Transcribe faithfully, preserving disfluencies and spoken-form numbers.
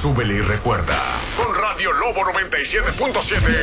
súbele y recuerda. Con Radio Lobo noventa y siete punto siete.